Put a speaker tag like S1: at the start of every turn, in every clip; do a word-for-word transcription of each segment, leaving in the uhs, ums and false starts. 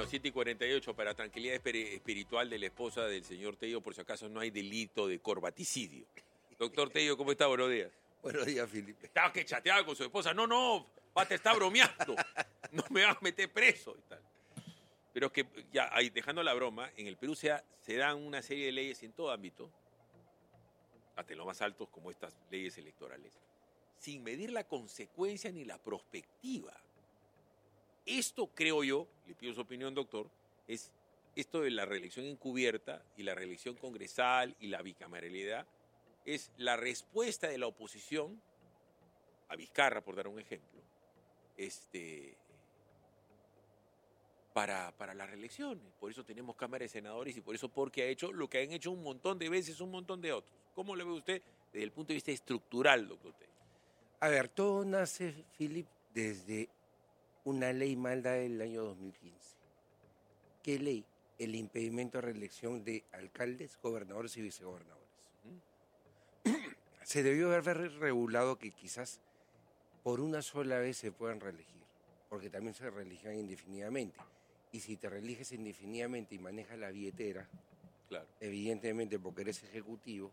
S1: siete y cuarenta y ocho, para tranquilidad espiritual de la esposa del señor Tello, por si acaso no hay delito de corbaticidio. Doctor Tello, ¿cómo está? Buenos días.
S2: Buenos días, Felipe.
S1: Estaba que chateaba con su esposa. No, no, va, te está bromeando. No me vas a meter preso y tal. Pero es que, ya, ahí, dejando la broma, en el Perú se, da, se dan una serie de leyes en todo ámbito, hasta en los más altos, como estas leyes electorales, sin medir la consecuencia ni la prospectiva. Esto, creo yo, le pido su opinión, doctor, es esto de la reelección encubierta y la reelección congresal y la bicameralidad, es la respuesta de la oposición a Vizcarra, por dar un ejemplo, este, para, para las reelecciones. Por eso tenemos Cámara de Senadores y por eso porque ha hecho lo que han hecho un montón de veces un montón de otros. ¿Cómo lo ve usted desde el punto de vista estructural, doctor Tello?
S2: A ver, todo nace, Philip, desde una ley malda del año dos mil quince. ¿Qué ley? El impedimento de reelección de alcaldes, gobernadores y vicegobernadores. Se debió haber regulado que quizás por una sola vez se puedan reelegir, porque también se reeligían indefinidamente. Y si te reeliges indefinidamente y manejas la billetera,
S1: claro,
S2: evidentemente porque eres ejecutivo,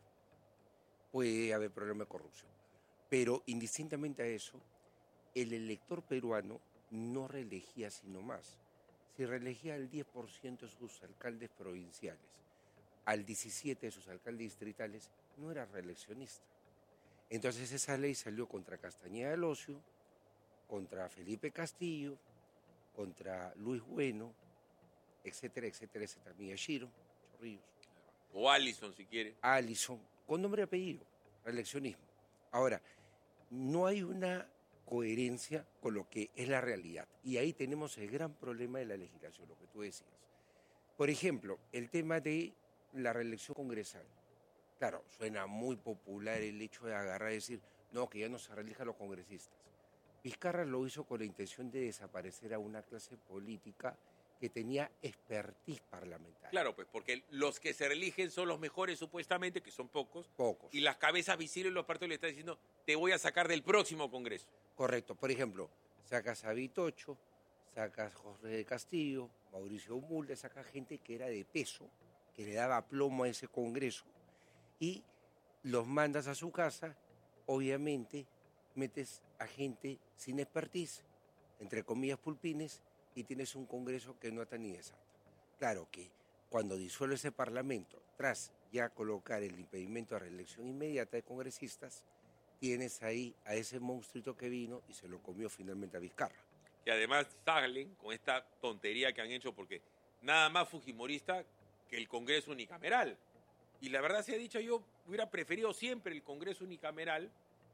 S2: puede haber problema de corrupción. Pero indistintamente a eso, el elector peruano no reelegía sino más. Si reelegía al diez por ciento de sus alcaldes provinciales, al diecisiete por ciento de sus alcaldes distritales, no era reeleccionista. Entonces esa ley salió contra Castañeda del Ocio, contra Felipe Castillo, contra Luis Bueno, etcétera, etcétera, etcétera. Miyashiro, Chorrillos.
S1: O Allison, si quiere.
S2: Allison, con nombre y apellido, reeleccionismo. Ahora, no hay una coherencia con lo que es la realidad. Y ahí tenemos el gran problema de la legislación, lo que tú decías. Por ejemplo, el tema de la reelección congresal. Claro, suena muy popular el hecho de agarrar y decir, no, que ya no se reelijan los congresistas. Vizcarra lo hizo con la intención de desaparecer a una clase política que tenía expertise parlamentaria.
S1: Claro, pues porque los que se reeligen son los mejores supuestamente, que son pocos.
S2: Pocos.
S1: Y las cabezas visibles de los partidos le están diciendo, te voy a sacar del próximo Congreso.
S2: Correcto. Por ejemplo, sacas a Vitocho, sacas a José de Castillo, Mauricio Humulde, sacas gente que era de peso, que le daba plomo a ese Congreso, y los mandas a su casa, obviamente metes a gente sin expertise, entre comillas pulpines, y tienes un Congreso que no está ni de santa. Claro que cuando disuelve ese Parlamento, tras ya colocar el impedimento de reelección inmediata de congresistas, tienes ahí a ese monstruito que vino y se lo comió finalmente a Vizcarra.
S1: Que además salen con esta tontería que han hecho, porque nada más fujimorista que el Congreso unicameral. Y la verdad se ha dicho, yo hubiera preferido siempre el Congreso unicameral,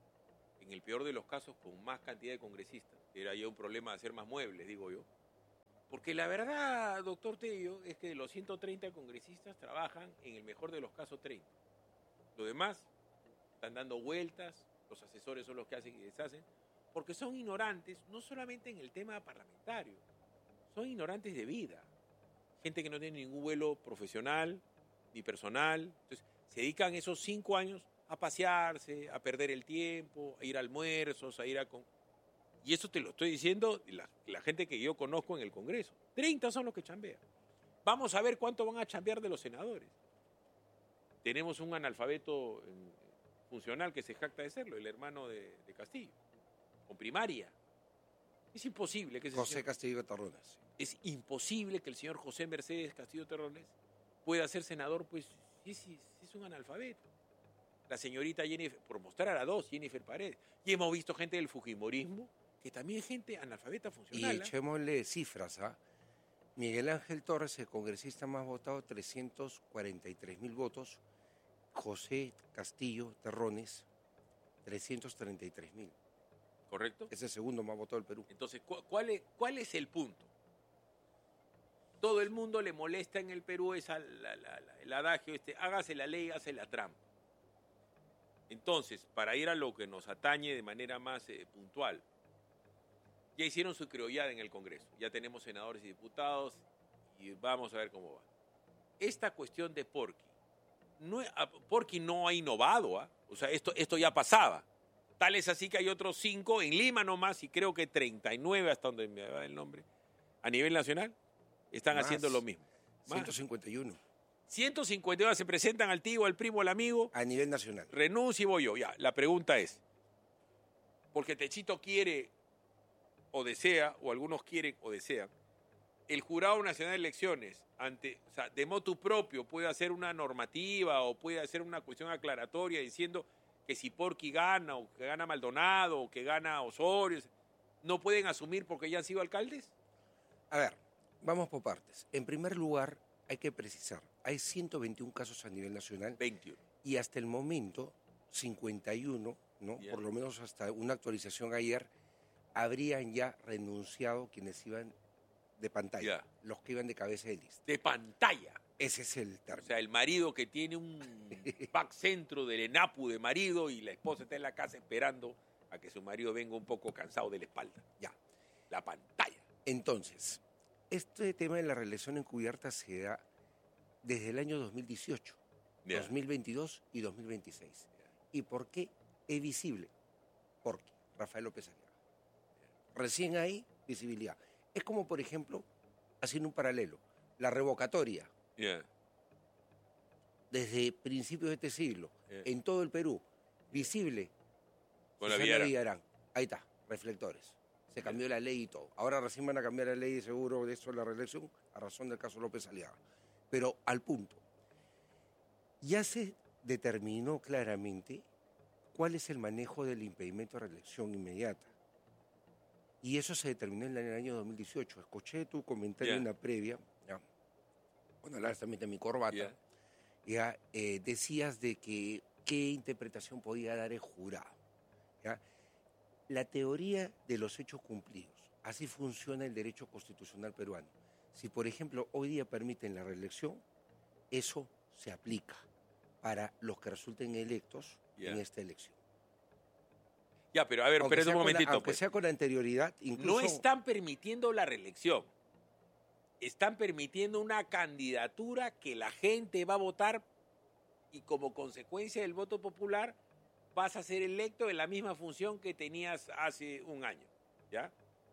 S1: en el peor de los casos con más cantidad de congresistas. Era ya un problema de hacer más muebles, digo yo. Porque la verdad, doctor Tello, es que de los ciento treinta congresistas trabajan, en el mejor de los casos, treinta. Los demás están dando vueltas, los asesores son los que hacen y deshacen, porque son ignorantes, no solamente en el tema parlamentario, son ignorantes de vida. Gente que no tiene ningún vuelo profesional ni personal. Entonces, se dedican esos cinco años a pasearse, a perder el tiempo, a ir a almuerzos, a ir a... Con... Y eso te lo estoy diciendo la, la gente que yo conozco en el Congreso. treinta son los que chambean. Vamos a ver cuánto van a chambear de los senadores. Tenemos un analfabeto funcional que se jacta de serlo, el hermano de, de Castillo, con primaria. Es imposible que ese
S2: José
S1: señor,
S2: Castillo Terrones.
S1: Es imposible que el señor José Mercedes Castillo Terrones pueda ser senador, pues es, es un analfabeto. La señorita Jennifer, por mostrar a dos, Jennifer Paredes. Y hemos visto gente del fujimorismo, que también es gente analfabeta funcional.
S2: Y echémosle cifras, ¿ah? Miguel Ángel Torres, el congresista más votado, trescientos cuarenta y tres mil votos. José Castillo Terrones, trescientos treinta y tres mil.
S1: ¿Correcto?
S2: Es el segundo más votado del Perú.
S1: Entonces, ¿cuál es, cuál es el punto? Todo el mundo le molesta en el Perú esa, la, la, la, el adagio este, hágase la ley, hágase la trampa. Entonces, para ir a lo que nos atañe de manera más eh, puntual, ya hicieron su criollada en el Congreso, ya tenemos senadores y diputados y vamos a ver cómo va. Esta cuestión de Porky, no, Porky no ha innovado, ¿eh? O sea, esto, esto ya pasaba. Tal es así que hay otros cinco en Lima nomás y creo que treinta y nueve, hasta donde me va el nombre, a nivel nacional, están
S2: Más.
S1: haciendo lo mismo. Más.
S2: ciento cincuenta y uno.
S1: ciento cincuenta y uno se presentan al tío, al primo, al amigo.
S2: A nivel nacional.
S1: Renuncio y voy yo. Ya, la pregunta es, porque Techito quiere o desea, o algunos quieren o desean, el Jurado Nacional de Elecciones, ante, o sea, de motu propio, puede hacer una normativa o puede hacer una cuestión aclaratoria diciendo que si Porky gana, o que gana Maldonado, o que gana Osorio, ¿no pueden asumir porque ya han sido alcaldes?
S2: A ver, vamos por partes. En primer lugar, hay que precisar, hay ciento veintiún casos a nivel nacional.
S1: veintiuno.
S2: Y hasta el momento, cincuenta y uno, ¿no?
S1: Yeah.
S2: Por lo menos hasta una actualización ayer, habrían ya renunciado quienes iban de pantalla,
S1: Yeah.
S2: los que iban de cabeza de lista.
S1: De pantalla.
S2: Ese es el
S1: O
S2: término.
S1: sea, el marido que tiene un back centro del ENAPU de marido y la esposa está en la casa esperando a que su marido venga un poco cansado de la espalda.
S2: Ya.
S1: La pantalla.
S2: Entonces, este tema de la reelección encubierta se da desde el año dos mil dieciocho,
S1: Yeah.
S2: dos mil veintidós y dos mil veintiséis. ¿Y por qué es visible? Porque Rafael López Aliaga. Recién ahí, visibilidad. Es como, por ejemplo, haciendo un paralelo, la revocatoria.
S1: Yeah.
S2: Desde principios de este siglo,
S1: Yeah.
S2: en todo el Perú, visible.
S1: Con la
S2: Susana
S1: Villarán.
S2: Villarán. Ahí está, reflectores. Se cambió la ley y todo. Ahora recién van a cambiar la ley de seguro de eso de la reelección a razón del caso López Aliaga. Pero al punto, ya se determinó claramente cuál es el manejo del impedimento de reelección inmediata. Y eso se determinó en el año dos mil dieciocho. Escuché tu comentario
S1: Yeah.
S2: en la previa, ya, cuando hablabas también de mi corbata,
S1: Yeah.
S2: ya, eh, decías de que qué interpretación podía dar el jurado. ¿Ya? La teoría de los hechos cumplidos, así funciona el derecho constitucional peruano. Si, por ejemplo, hoy día permiten la reelección, eso se aplica para los que resulten electos
S1: Yeah.
S2: en esta elección.
S1: Ya, pero a ver,
S2: Aunque
S1: espérate
S2: sea
S1: un
S2: con la-
S1: momentito.
S2: aunque
S1: Pues.
S2: sea con anterioridad, incluso...
S1: No están permitiendo la reelección. Están permitiendo una candidatura que la gente va a votar y como consecuencia del voto popular vas a ser electo en la misma función que tenías hace un año, ¿ya?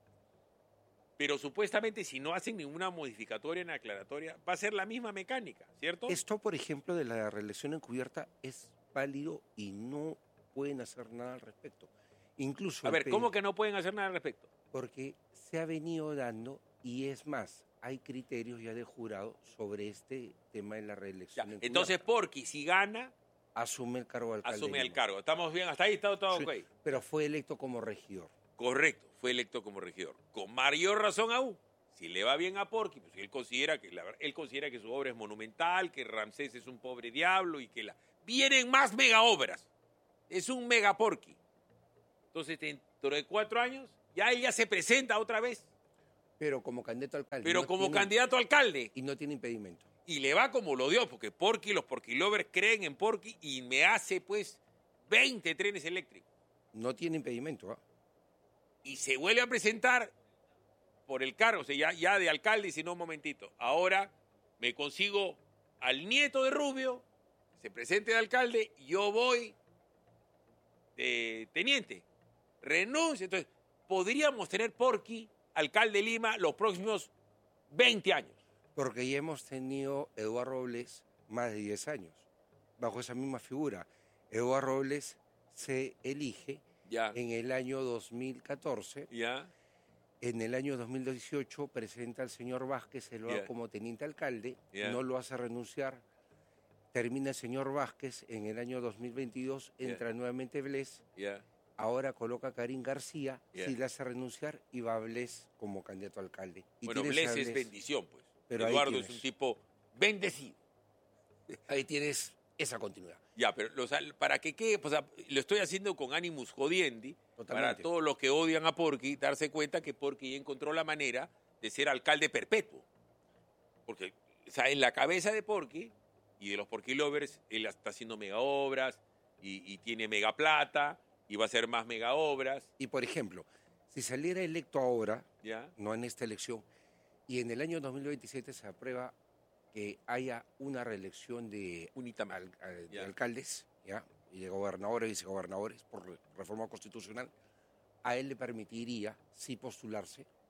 S1: Pero supuestamente si no hacen ninguna modificatoria en aclaratoria, va a ser la misma mecánica, ¿cierto?
S2: Esto, por ejemplo, de la reelección encubierta es válido y no pueden hacer nada al respecto. Incluso
S1: A
S2: el
S1: ver,
S2: P-
S1: ¿cómo que no pueden hacer nada al respecto?
S2: Porque se ha venido dando, y es más, hay criterios ya de jurado sobre este tema de la
S1: Ya,
S2: reelección encubierta.
S1: entonces, Porky, si gana,
S2: Asume el cargo de alcalde.
S1: asume
S2: de
S1: el
S2: Lima.
S1: cargo. ¿Estamos bien? ¿Hasta ahí está todo
S2: Sí,
S1: ok?
S2: pero fue electo como regidor.
S1: Correcto, fue electo como regidor. Con mayor razón aún, si le va bien a Porky, pues él considera que la, ver- él considera que su obra es monumental, que Ramsés es un pobre diablo y que la vienen más mega obras. Es un mega Porky. Entonces, dentro de cuatro años, ya ella se presenta otra vez,
S2: Pero como candidato a alcalde.
S1: pero
S2: no
S1: como
S2: tiene-
S1: candidato a alcalde.
S2: Y no tiene impedimento.
S1: Y le va como lo dio, porque Porky, los Porky Lovers creen en Porky y me hace pues veinte trenes eléctricos.
S2: No tiene impedimento. ¿ah?
S1: Y se vuelve a presentar por el cargo, o sea, ya, ya de alcalde, y dice, no, un momentito, ahora me consigo al nieto de Rubio, se presente de alcalde, yo voy de teniente, renuncio. Entonces, podríamos tener Porky, alcalde de Lima, los próximos veinte años.
S2: Porque ya hemos tenido Eduardo Robles más de diez años, bajo esa misma figura. Eduardo Robles se elige
S1: Ya,
S2: en el año dos mil catorce.
S1: ya,
S2: En el año dos mil dieciocho presenta al señor Vázquez, se lo da
S1: Yeah.
S2: como teniente alcalde,
S1: Yeah.
S2: no lo hace renunciar. Termina el señor Vázquez en el año dos mil veintidós,
S1: Yeah.
S2: entra nuevamente Bles,
S1: ya.
S2: ahora coloca a Karim García,
S1: Yeah.
S2: sí le hace renunciar y va Bles como candidato a alcalde. Y
S1: Bueno,
S2: tienes a
S1: Bles es
S2: Bles-
S1: bendición, pues.
S2: Pero ahí
S1: Eduardo es
S2: tienes.
S1: un tipo bendecido.
S2: Ahí tienes esa continuidad.
S1: Ya, pero o sea, para que quede, pues, lo estoy haciendo con animus jodiendi, para
S2: Totalmente.
S1: todos los que odian a Porky, darse cuenta que Porky ya encontró la manera de ser alcalde perpetuo. Porque, o sea, en la cabeza de Porky y de los Porky Lovers, él está haciendo mega obras y, y tiene mega plata y va a hacer más mega obras,
S2: Y por ejemplo, si saliera electo ahora,
S1: ¿ya?
S2: no en esta elección, y en el año dos mil veintisiete se aprueba que haya una reelección de,
S1: Unitama.
S2: al- al- de
S1: Ya.
S2: alcaldes, ¿ya? Y de gobernadores y vicegobernadores por re- reforma constitucional, a él le permitiría sí postularse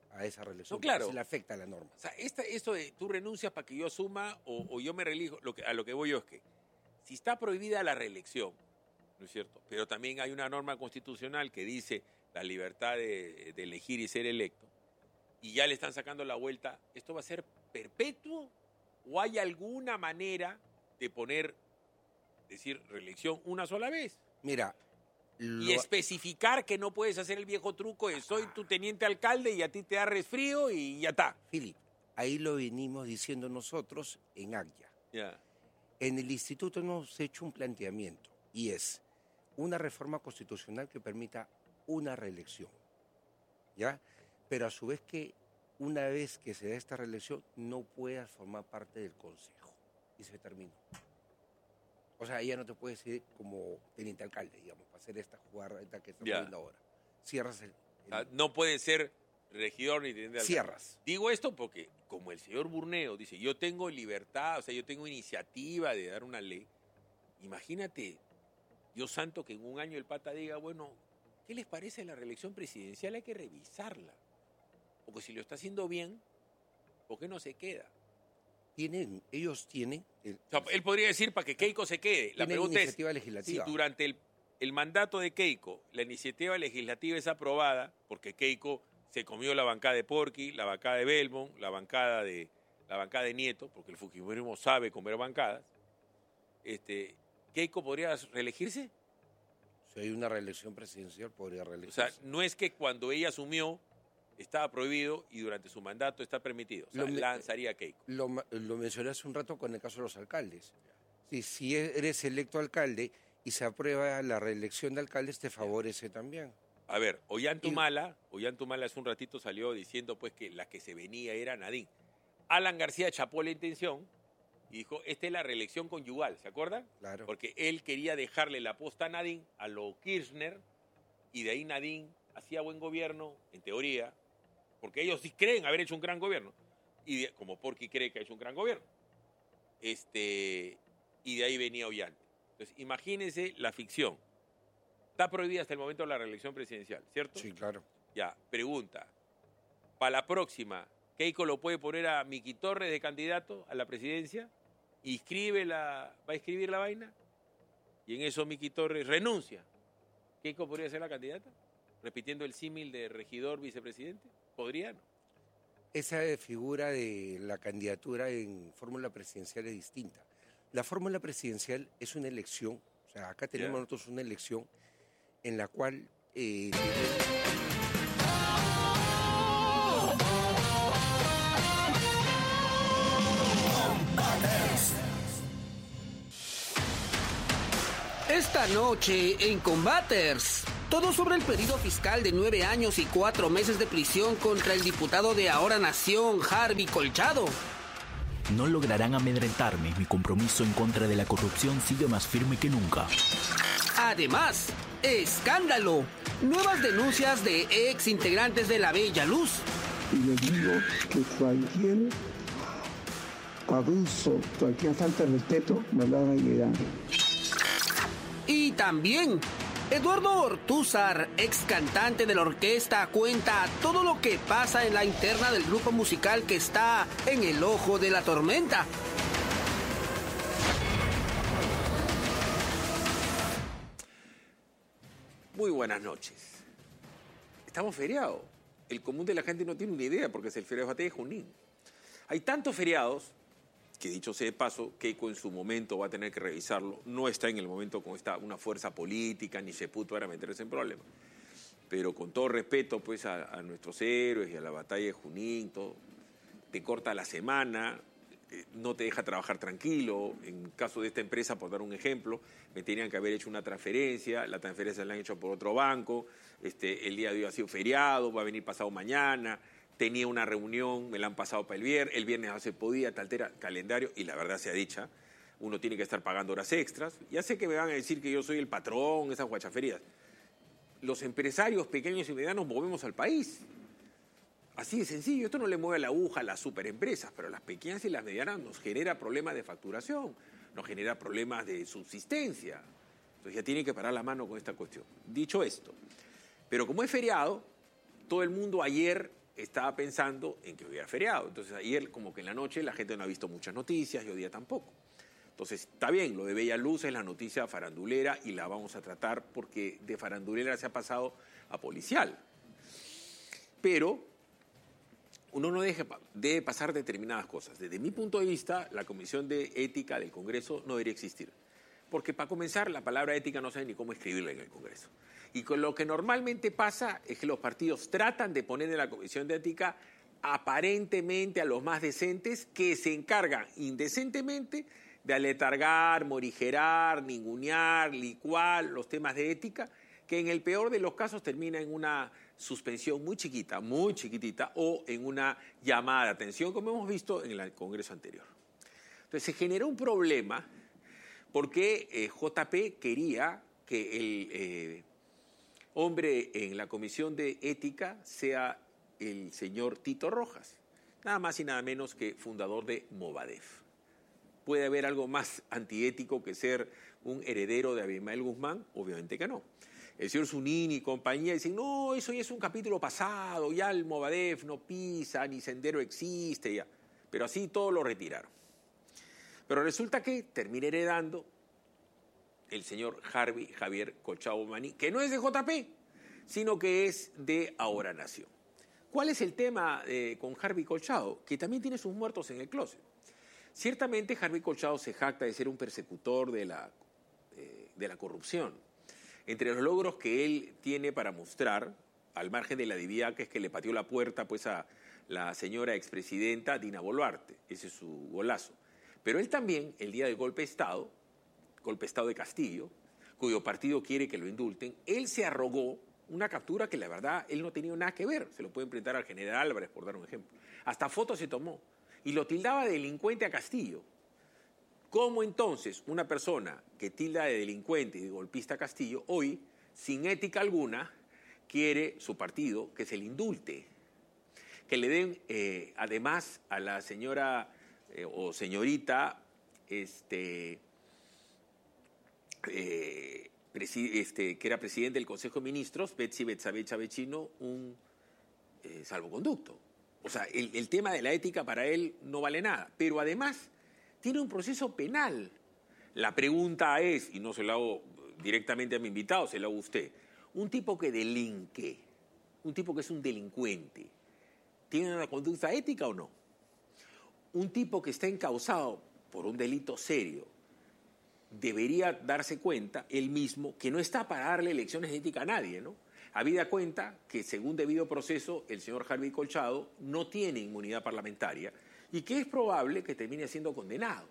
S2: a esa reelección.
S1: No, claro.
S2: Se le afecta a la norma.
S1: O sea, esta, esto de tú renuncias para que yo asuma o, o yo me reelijo, lo que, a lo que voy yo es que si está prohibida la reelección, ¿no es cierto? Pero también hay una norma constitucional que dice la libertad de, de elegir y ser electo, y ya le están sacando la vuelta, ¿esto va a ser perpetuo o hay alguna manera de poner, decir, reelección una sola vez?
S2: Mira,
S1: Y
S2: lo-
S1: especificar que no puedes hacer el viejo truco de soy tu teniente alcalde y a ti te da resfrío y ya está.
S2: Philip, ahí lo venimos diciendo nosotros en Aggia.
S1: Ya.
S2: En el instituto hemos hecho un planteamiento y es una reforma constitucional que permita una reelección, ¿ya? Pero a su vez que una vez que se da esta reelección no puedas formar parte del consejo y se terminó. O sea, ya no te puedes ir como teniente alcalde, digamos, para hacer esta jugada esta que estamos
S1: Ya.
S2: viendo ahora. Cierras el... el-
S1: Ah, No puede ser regidor ni teniente alcalde.
S2: Cierras.
S1: Digo esto porque, como el señor Burneo dice, yo tengo libertad, o sea, yo tengo iniciativa de dar una ley. Imagínate, Dios santo, que en un año el pata diga, bueno, ¿qué les parece la reelección presidencial? Hay que revisarla. Porque si lo está haciendo bien, ¿por qué no se queda?
S2: Tienen, ellos tienen... el-
S1: O sea, él podría decir para que Keiko se quede. La
S2: tienen
S1: pregunta es,
S2: iniciativa
S1: si
S2: legislativa.
S1: durante el, el mandato de Keiko la iniciativa legislativa es aprobada, porque Keiko se comió la bancada de Porqui, la bancada de Belmont, la bancada de, la bancada de Nieto, porque el fujimorismo sabe comer bancadas, este, ¿Keiko podría reelegirse?
S2: Si hay una reelección presidencial, podría
S1: O
S2: reelegirse.
S1: sea, no es que cuando ella asumió estaba prohibido y durante su mandato está permitido. O sea,
S2: Lo me-
S1: lanzaría Keiko.
S2: Lo, ma- lo mencioné hace un rato con el caso de los alcaldes. Si, si eres electo alcalde y se aprueba la reelección de alcaldes, te favorece también.
S1: A ver, Ollantumala, Ollantumala hace un ratito salió diciendo pues que la que se venía era Nadine. Alan García chapó la intención y dijo, esta es la reelección conyugal, ¿se acuerdan?
S2: Claro.
S1: Porque él quería dejarle la posta a Nadine, a lo Kirchner, y de ahí Nadine hacía buen gobierno, en teoría, porque ellos sí creen haber hecho un gran gobierno, y de- como Porqui cree que ha hecho un gran gobierno. Este, y de ahí venía Ollanta. Entonces, imagínense la ficción. Está prohibida hasta el momento la reelección presidencial, ¿cierto?
S2: Sí, claro.
S1: Ya, pregunta. Para la próxima, ¿Keiko lo puede poner a Miki Torres de candidato a la presidencia? ¿Inscribe la, ¿Va a escribir la vaina? Y en eso Miki Torres renuncia. ¿Keiko podría ser la candidata? Repitiendo el símil de regidor vicepresidente. ¿Podría? No.
S2: Esa figura de la candidatura en fórmula presidencial es distinta. La fórmula presidencial es una elección, o sea, acá tenemos
S1: Ya.
S2: nosotros una elección en la cual eh, tenemos-
S3: Esta noche en Combaters, todo sobre el pedido fiscal de nueve años y cuatro meses de prisión contra el diputado de Ahora Nación, Harvey Colchado.
S4: No lograrán amedrentarme. Mi compromiso en contra de la corrupción sigue más firme que nunca.
S3: Además, escándalo. Nuevas denuncias de ex integrantes de la Bella Luz.
S5: Y les digo que cualquier abuso, cualquier falta de respeto, me lo hagan llegar.
S3: Y también, Eduardo Ortúzar, ex cantante de la orquesta, cuenta todo lo que pasa en la interna del grupo musical que está en el ojo de la tormenta.
S1: Muy buenas noches. Estamos feriados. El común de la gente no tiene una idea porque es el feriado de Junín. Hay tantos feriados que, dicho sea de paso, Keiko en su momento va a tener que revisarlo. No está en el momento con esta, una fuerza política, ni se puto para meterse en problemas. Pero con todo respeto pues, a, a nuestros héroes y a la batalla de Junín, todo, te corta la semana, eh, no te deja trabajar tranquilo. En caso de esta empresa, por dar un ejemplo, me tenían que haber hecho una transferencia, la transferencia la han hecho por otro banco, este, el día de hoy ha sido feriado, va a venir pasado mañana, tenía una reunión, me la han pasado para el viernes, el viernes no se podía, te altera el calendario, y la verdad sea dicha, uno tiene que estar pagando horas extras. Ya sé que me van a decir que yo soy el patrón, esas guachaferías. Los empresarios pequeños y medianos movemos al país. Así de sencillo, esto no le mueve la aguja a las superempresas, pero las pequeñas y las medianas nos genera problemas de facturación, nos genera problemas de subsistencia. Entonces ya tienen que parar la mano con esta cuestión. Dicho esto, pero como es feriado, todo el mundo ayer estaba pensando en que hoy era feriado. Entonces ayer como que en la noche la gente no ha visto muchas noticias y hoy día tampoco. Entonces está bien, lo de Bella Luz es la noticia farandulera y la vamos a tratar porque de farandulera se ha pasado a policial. Pero uno no deje, debe pasar determinadas cosas. Desde mi punto de vista, la Comisión de Ética del Congreso no debería existir. Porque para comenzar, la palabra ética no sabe ni cómo escribirla en el Congreso. Y con lo que normalmente pasa es que los partidos tratan de poner en la Comisión de Ética aparentemente a los más decentes que se encargan indecentemente de aletargar, morigerar, ningunear, licuar los temas de ética, que en el peor de los casos termina en una suspensión muy chiquita, muy chiquitita, o en una llamada de atención, como hemos visto en el Congreso anterior. Entonces se generó un problema porque eh, J P quería que el eh, hombre en la Comisión de Ética sea el señor Tito Rojas, nada más y nada menos que fundador de Movadef. ¿Puede haber algo más antiético que ser un heredero de Abimael Guzmán? Obviamente que no. El señor Zunini y compañía dicen, no, eso ya es un capítulo pasado, ya el Movadef no pisa, ni Sendero existe, ya. Pero así todo lo retiraron. Pero resulta que termina heredando el señor Harvey Javier Colchado Maní, que no es de J P, sino que es de Ahora Nación. ¿Cuál es el tema eh, con Harvey Colchado? Que también tiene sus muertos en el closet. Ciertamente Harvey Colchado se jacta de ser un persecutor de la, eh, de la corrupción. Entre los logros que él tiene para mostrar, al margen de la divida que es que le pateó la puerta pues, a la señora expresidenta Dina Boluarte, ese es su golazo. Pero él también, el día del golpe de Estado, golpe de Estado de Castillo, cuyo partido quiere que lo indulten, él se arrogó una captura que la verdad él no tenía nada que ver. Se lo pueden presentar al general Álvarez, por dar un ejemplo. Hasta fotos se tomó. Y lo tildaba de delincuente a Castillo. ¿Cómo entonces una persona que tilda de delincuente y de golpista a Castillo, hoy, sin ética alguna, quiere su partido que se le indulte? Que le den, eh, además, a la señora eh, o señorita, este, eh, presi este, que era presidente del Consejo de Ministros, Betsy Betsabe Chavechino, un eh, salvoconducto. O sea, el, el tema de la ética para él no vale nada. Pero además tiene un proceso penal. La pregunta es, y no se la hago directamente a mi invitado, se la hago a usted. Un tipo que delinque, un tipo que es un delincuente, ¿tiene una conducta ética o no? Un tipo que está encausado por un delito serio, debería darse cuenta él mismo que no está para darle lecciones de ética a nadie, ¿no? Habida cuenta que, según debido proceso, el señor Harvey Colchado no tiene inmunidad parlamentaria y que es probable que termine siendo condenado.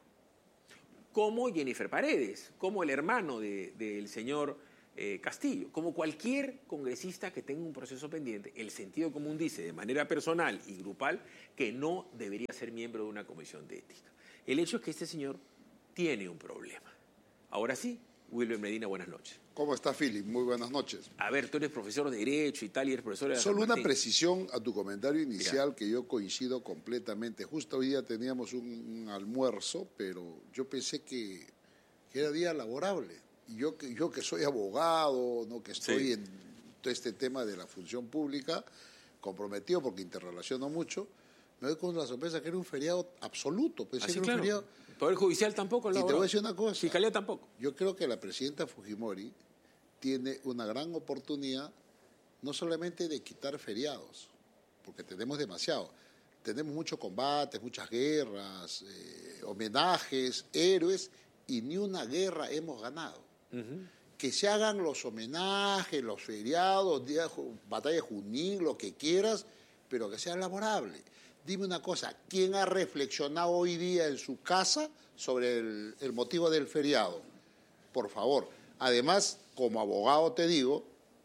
S1: Como Jennifer Paredes, como el hermano de, del señor eh, Castillo, como cualquier congresista que tenga un proceso pendiente, el sentido común dice, de manera personal y grupal, que no debería ser miembro de una comisión de ética. El hecho es que este señor tiene un problema. Ahora sí, Wilber Medina, buenas noches.
S6: ¿Cómo está, Philip? Muy buenas noches.
S1: A ver, tú eres profesor de Derecho y tal, y eres profesor de la
S6: Solo
S1: San
S6: una
S1: Martín.
S6: precisión a tu comentario inicial,
S1: Mira.
S6: que yo coincido completamente. Justo hoy día teníamos un, un almuerzo, pero yo pensé que, que era día laborable. Y yo que, yo que soy abogado, no que estoy
S1: Sí.
S6: en todo este tema de la función pública, comprometido porque interrelaciono mucho, me doy con la sorpresa que era un feriado absoluto. Pensé
S1: Así,
S6: que era
S1: claro.
S6: un feriado.
S1: El Poder Judicial tampoco.
S6: Y te
S1: laboró.
S6: voy a decir una cosa.
S1: Fiscalía tampoco.
S6: Yo creo que la presidenta Fujimori tiene una gran oportunidad no solamente de quitar feriados, porque tenemos demasiado. Tenemos muchos combates, muchas guerras, eh, homenajes, héroes, y ni una guerra hemos ganado. Uh-huh. Que se hagan los homenajes, los feriados, día, batalla Junín, lo que quieras, pero que sea laborable. Dime una cosa, ¿quién ha reflexionado hoy día en su casa sobre el, el motivo del feriado? Por favor. Además, como abogado te digo,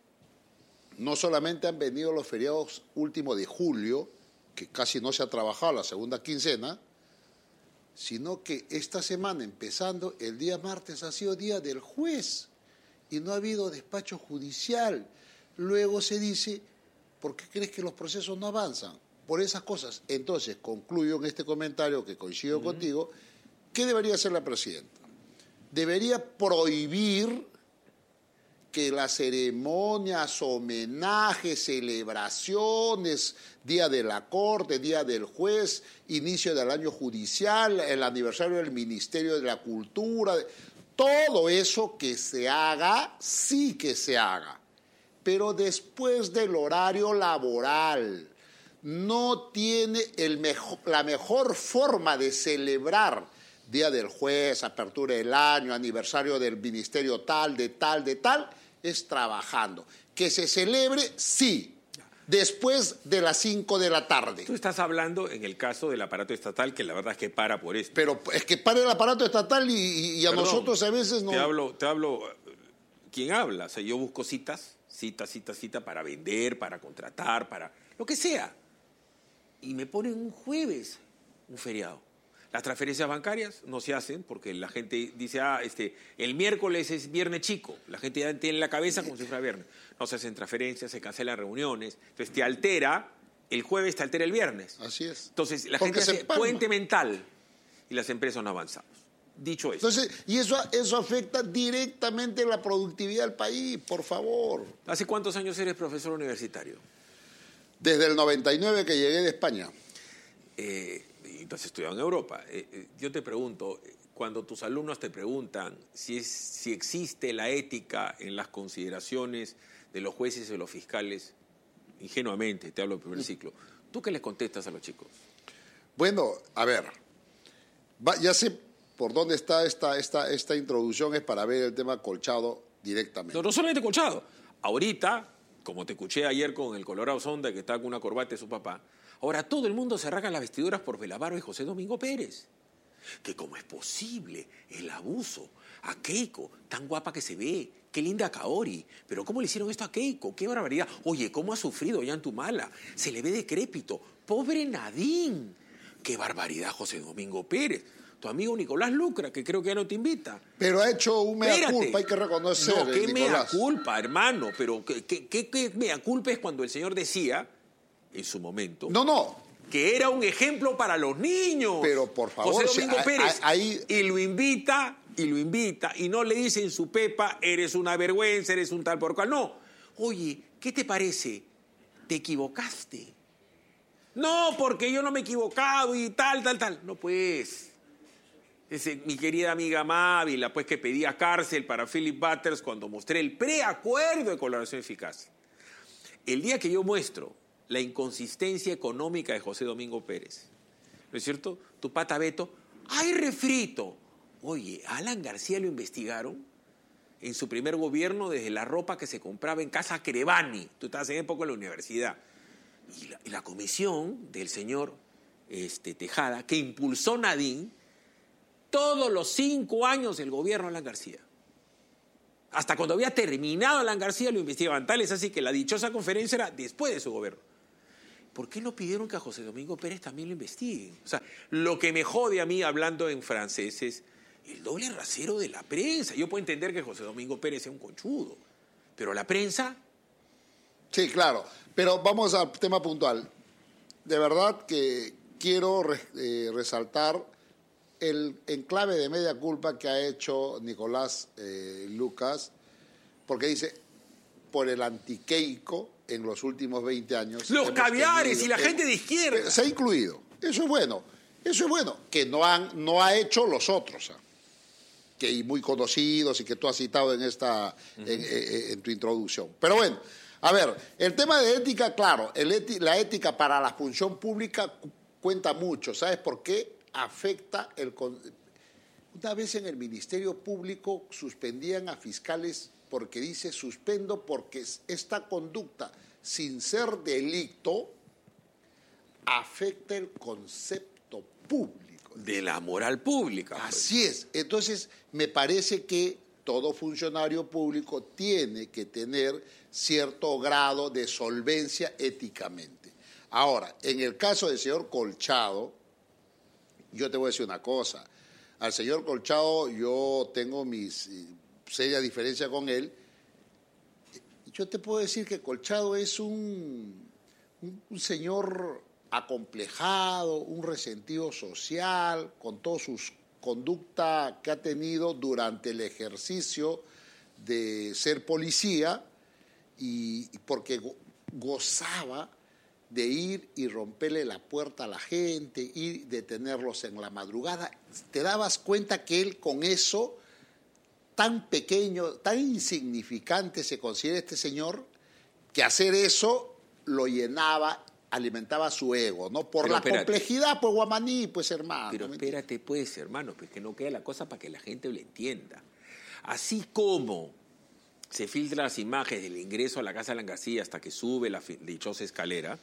S6: no solamente han venido los feriados últimos de julio, que casi no se ha trabajado la segunda quincena, sino que esta semana, empezando, el día martes ha sido día del juez y no ha habido despacho judicial. Luego se dice, ¿por qué crees que los procesos no avanzan? Por esas cosas. Entonces, concluyo en este comentario que coincido uh-huh. contigo, ¿qué debería hacer la presidenta? Debería prohibir que las ceremonias, homenajes, celebraciones, Día de la Corte, Día del Juez, inicio del año judicial, el aniversario del Ministerio de la Cultura, todo eso que se haga, sí que se haga, pero después del horario laboral. No tiene el mejor, la mejor forma de celebrar Día del Juez, apertura del año, aniversario del ministerio tal, de tal, de tal, es trabajando. Que se celebre, sí, después de las cinco de la tarde.
S1: Tú estás hablando en el caso del aparato estatal, que la verdad es que para por esto.
S6: Pero es que para el aparato estatal y, y a
S1: Perdón,
S6: nosotros a veces no...
S1: Te hablo, te hablo, ¿quién habla? O sea, yo busco citas, cita, cita, cita para vender, para contratar, para lo que sea. Y me ponen un jueves, un feriado. Las transferencias bancarias no se hacen porque la gente dice, ah, este, el miércoles es viernes chico. La gente ya tiene en la cabeza como si fuera viernes. No se hacen transferencias, se cancelan reuniones. Entonces te altera, el jueves te altera el viernes.
S6: Así es.
S1: Entonces la
S6: Porque
S1: gente
S6: se
S1: hace
S6: empalma.
S1: puente mental y las empresas no avanzamos. Dicho eso.
S6: Entonces, y eso, eso afecta directamente la productividad del país, por favor.
S1: ¿Hace cuántos años eres profesor universitario?
S6: Desde el noventa y nueve que llegué de España.
S1: Eh, y tú has estudiado en Europa. Eh, eh, yo te pregunto, cuando tus alumnos te preguntan si, es, si existe la ética en las consideraciones de los jueces y los fiscales, ingenuamente, te hablo del primer ciclo, ¿tú qué les contestas a los chicos?
S6: Bueno, a ver, va, ya sé por dónde está esta, esta, esta introducción, es para ver el tema Colchado directamente.
S1: No, no solamente Colchado. Ahorita, como te escuché ayer con el Colorado Sonda, que está con una corbata de su papá, ahora todo el mundo se rasga las vestiduras por Belavaro y José Domingo Pérez. Que cómo es posible el abuso a Keiko, tan guapa que se ve, qué linda Kaori, pero cómo le hicieron esto a Keiko, qué barbaridad. Oye, cómo ha sufrido Ollantumala, se le ve decrépito, pobre Nadine, qué barbaridad José Domingo Pérez. Tu amigo Nicolás Lucra, que creo que ya no te invita.
S6: Pero ha hecho un mea
S1: Espérate.
S6: culpa, hay que reconocer,
S1: No, qué mea
S6: Nicolás.
S1: culpa, hermano, pero qué, qué, qué, qué mea culpa es cuando el señor decía, en su momento,
S6: No, no,
S1: que era un ejemplo para los niños.
S6: Pero, por favor,
S1: José
S6: si
S1: Domingo
S6: hay-
S1: Pérez.
S6: hay-
S1: Y lo invita, y lo invita, y no le dice en su pepa, eres una vergüenza, eres un tal por cual. No. Oye, ¿qué te parece? Te equivocaste. No, porque yo no me he equivocado y tal, tal, tal. No, pues. Ese, mi querida amiga Mávila, pues que pedía cárcel para Philip Butters cuando mostré el preacuerdo de colaboración eficaz. El día que yo muestro la inconsistencia económica de José Domingo Pérez, ¿no es cierto? Tu pata Beto, ¡ay, refrito! Oye, a Alan García lo investigaron en su primer gobierno desde la ropa que se compraba en Casa Crevani. Tú estabas en época en la universidad. Y la, y la comisión del señor este, Tejada, que impulsó Nadine, todos los cinco años del gobierno de Alan García. Hasta cuando había terminado Alan García lo investigaban. Tal es así que la dichosa conferencia era después de su gobierno. ¿Por qué no pidieron que a José Domingo Pérez también lo investiguen? O sea, lo que me jode a mí hablando en francés es el doble rasero de la prensa. Yo puedo entender que José Domingo Pérez sea un conchudo, pero la prensa...
S6: Sí, claro. Pero vamos al tema puntual. De verdad que quiero re- eh, resaltar el enclave de media culpa que ha hecho Nicolás eh, Lucas, porque dice, por el antiqueico en los últimos veinte años...
S1: Los
S6: hemos
S1: caviares
S6: tenido-
S1: y la
S6: eh,
S1: gente de izquierda.
S6: Se ha incluido. Eso es bueno. Eso es bueno. Que no, han, no ha hecho los otros. ¿Ah? Que y muy conocidos y que tú has citado en, esta, en, en- en tu introducción. Pero bueno, a ver, el tema de ética, claro, el eti- la ética para la función pública cu- cuenta mucho. ¿Sabes por qué? Afecta el... con- Una vez en el Ministerio Público suspendían a fiscales porque dice suspendo porque es- esta conducta, sin ser delito, afecta el concepto público.
S1: De la moral pública. pues.
S6: Así es. Entonces, me parece que todo funcionario público tiene que tener cierto grado de solvencia éticamente. Ahora, en el caso del señor Colchado, yo te voy a decir una cosa. Al señor Colchado yo tengo mis eh, serias diferencias con él. Yo te puedo decir que Colchado es un, un, un señor acomplejado, un resentido social, con toda su conducta que ha tenido durante el ejercicio de ser policía y, y porque go, gozaba de ir y romperle la puerta a la gente y detenerlos en la madrugada. Te dabas cuenta que él con eso, tan pequeño, tan insignificante se considera este señor, que hacer eso lo llenaba, alimentaba su ego, ¿no? Por
S1: Pero
S6: la
S1: espérate.
S6: complejidad, pues Guamaní, pues hermano.
S1: Pero
S6: ¿me
S1: espérate, pues, hermano, pues que no quede la cosa para que la gente lo entienda. Así como se filtran las imágenes del ingreso a la casa de Alan García hasta que sube la fi- dichosa escalera,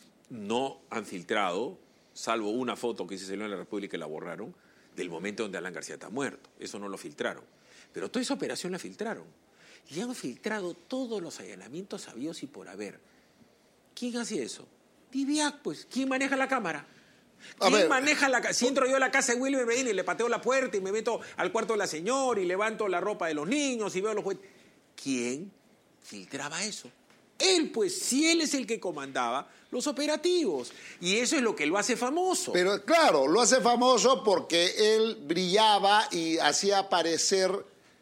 S1: no han filtrado, salvo una foto que se salió en la República y la borraron, del momento donde Alan García está muerto. Eso no lo filtraron. Pero toda esa operación la filtraron. Y han filtrado todos los allanamientos habidos y por haber. ¿Quién hacía eso? Diviac, pues. ¿Quién maneja la cámara?
S6: A
S1: ¿Quién
S6: ver.
S1: maneja la cámara? Si entro yo a la casa de Wilmer Medina y le pateo la puerta y me meto al cuarto de la señora y levanto la ropa de los niños y veo los juguetes. ¿Quién filtraba eso? Él, pues, si él es el que comandaba los operativos. Y eso es lo que lo hace famoso.
S6: Pero claro, lo hace famoso porque él brillaba y hacía parecer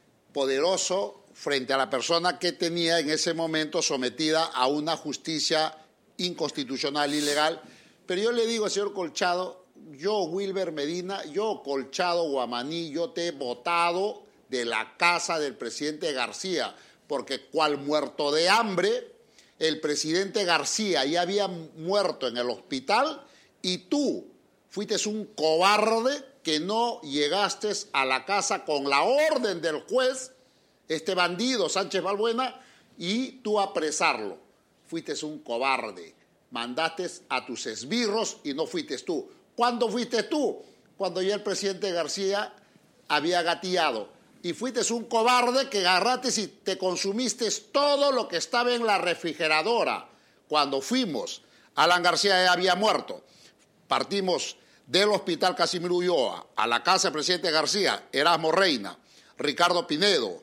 S6: poderoso frente a la persona que tenía en ese momento sometida a una justicia inconstitucional, ilegal. Pero yo le digo al señor Colchado, yo, Wilber Medina, yo, Colchado Guamaní, yo te he votado de la casa del presidente García, porque cual muerto de hambre, el presidente García ya había muerto en el hospital y tú fuiste un cobarde que no llegaste a la casa con la orden del juez, este bandido Sánchez Balbuena, y tú apresarlo. Fuiste un cobarde. Mandaste a tus esbirros y no fuiste tú. ¿Cuándo fuiste tú? Cuando ya el presidente García había gatillado. Y fuiste un cobarde que agarraste y te consumiste todo lo que estaba en la refrigeradora. Cuando fuimos, Alan García ya había muerto. Partimos del hospital Casimiro Ulloa a la casa del presidente García, Erasmo Reina, Ricardo Pinedo,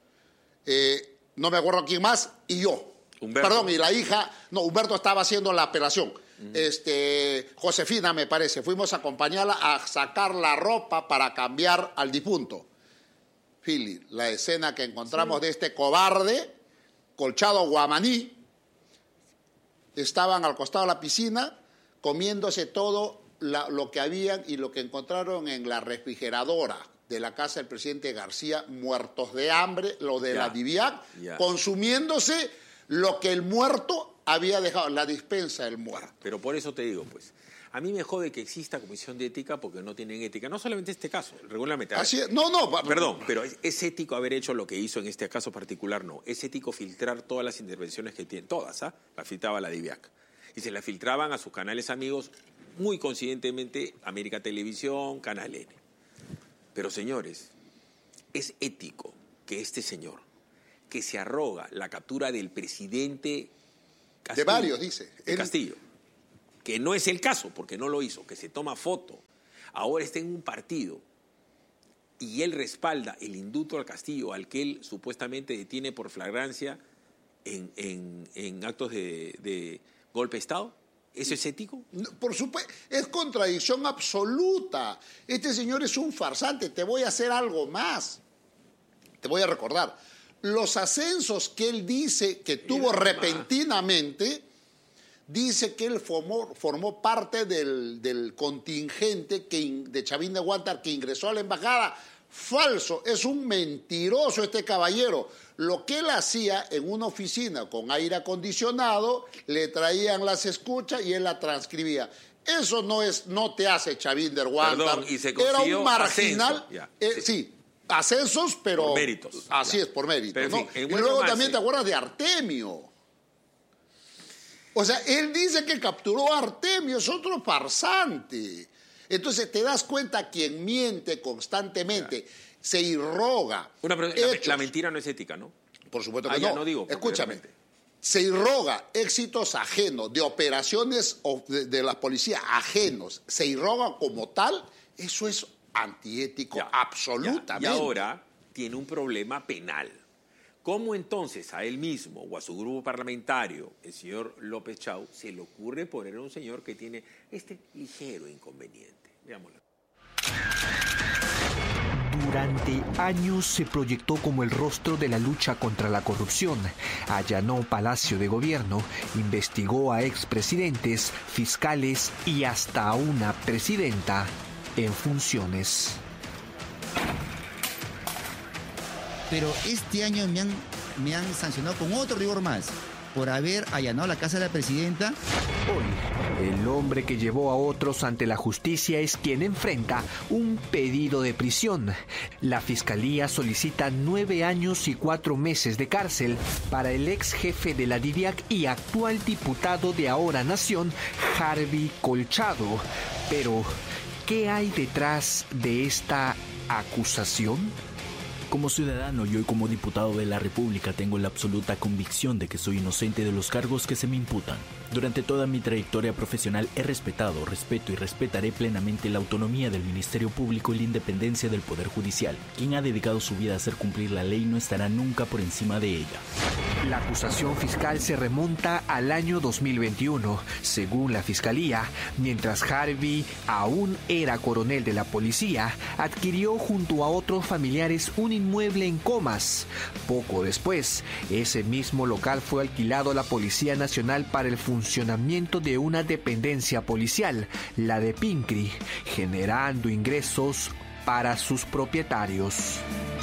S6: eh, no me acuerdo quién más, y yo.
S1: Humberto.
S6: Perdón, y la hija, no, Humberto estaba haciendo la operación. Uh-huh. Este, Josefina, me parece. Fuimos a acompañarla a sacar la ropa para cambiar al difunto. Philly, la escena que encontramos sí. de este cobarde, Colchado Guamaní, estaban al costado de la piscina comiéndose todo la, lo que habían y lo que encontraron en la refrigeradora de la casa del presidente García, muertos de hambre, lo de
S1: ya,
S6: la Diviac,
S1: ya.
S6: consumiéndose lo que el muerto había dejado, la dispensa del muerto.
S1: Pero por eso te digo, pues, a mí me jode que exista comisión de ética porque no tienen ética. No solamente este caso, regularmente.
S6: Así es. No, no.
S1: Perdón, pero es, es ético haber hecho lo que hizo en este caso particular, no. Es ético filtrar todas las intervenciones que tienen, todas, ¿ah? La filtraba la Diviac. Y se la filtraban a sus canales amigos, muy coincidentemente, América Televisión, Canal N. Pero, señores, es ético que este señor, que se arroga la captura del presidente Castillo,
S6: de varios, dice.
S1: De
S6: Él...
S1: Castillo, que no es el caso, porque no lo hizo, que se toma foto, ahora está en un partido y él respalda el indulto al Castillo, al que él supuestamente detiene por flagrancia en, en, en actos de, de golpe de Estado. ¿Eso es ético?
S6: No, por supuesto, es contradicción absoluta. Este señor es un farsante. Te voy a hacer algo más. Te voy a recordar. Los ascensos que él dice que tuvo repentinamente, dice que él formó, formó parte del, del contingente que, de Chavín de Huántar que ingresó a la embajada. Falso, es un mentiroso este caballero. Lo que él hacía en una oficina con aire acondicionado, le traían las escuchas y él la transcribía. Eso no es, no te hace Chavín de Huántar.
S1: Y se
S6: Era un marginal.
S1: Ya,
S6: eh,
S1: sí.
S6: sí, ascensos, pero...
S1: Por méritos.
S6: Así
S1: Ya.
S6: es, por méritos.
S1: Pero, en
S6: ¿no?
S1: fin, en
S6: y
S1: buen
S6: luego
S1: romance.
S6: también te acuerdas de Artemio. O sea, él dice que capturó a Artemio, es otro farsante. Entonces te das cuenta quien miente constantemente, ya. se irroga.
S1: Una, la, la mentira no es ética, ¿no?
S6: Por supuesto que
S1: ah,
S6: no.
S1: Ya no digo.
S6: Escúchame. Se irroga éxitos ajenos, de operaciones de, de la policía ajenos. Se irroga como tal, eso es antiético
S1: ya,
S6: absolutamente.
S1: Ya. Y ahora tiene un problema penal. ¿Cómo entonces a él mismo o a su grupo parlamentario, el señor López Chau, se le ocurre poner a un señor que tiene este ligero inconveniente? Veámoslo.
S7: Durante años se proyectó como el rostro de la lucha contra la corrupción. Allanó Palacio de Gobierno, investigó a expresidentes, fiscales y hasta a una presidenta en funciones.
S8: Pero este año me han, me han sancionado con otro rigor más, por haber allanado la casa de la presidenta.
S7: Hoy, el hombre que llevó a otros ante la justicia es quien enfrenta un pedido de prisión. La fiscalía solicita nueve años y cuatro meses de cárcel para el ex jefe de la DIVIAC y actual diputado de Ahora Nación, Harvey Colchado. Pero, ¿qué hay detrás de esta acusación?
S4: Como ciudadano y hoy como diputado de la República tengo la absoluta convicción de que soy inocente de los cargos que se me imputan. Durante toda mi trayectoria profesional he respetado, respeto y respetaré plenamente la autonomía del Ministerio Público y la independencia del Poder Judicial. Quien ha dedicado su vida a hacer cumplir la ley no estará nunca por encima de ella.
S7: La acusación fiscal se remonta al año dos mil veintiuno. Según la Fiscalía, mientras Harvey aún era coronel de la policía, adquirió junto a otros familiares un inmueble en Comas. Poco después, ese mismo local fue alquilado a la Policía Nacional para el funcionamiento de una dependencia policial, la de Pincri, generando ingresos para sus propietarios.